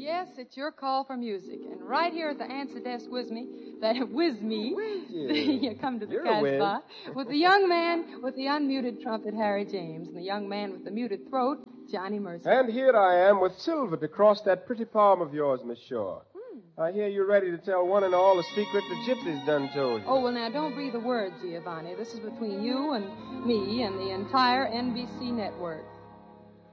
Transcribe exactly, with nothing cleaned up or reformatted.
Yes, it's your call for music. And right here at the answer desk with me, that whiz me, you come to the Casbah, with the young man with the unmuted trumpet, Harry James, and the young man with the muted throat, Johnny Mercer. And here I am with silver to cross that pretty palm of yours, Miss Shaw. Hmm. I hear you're ready to tell one and all the secret the gypsies done told you. Oh, well, now, don't breathe a word, Giovanni. This is between you and me and the entire N B C network.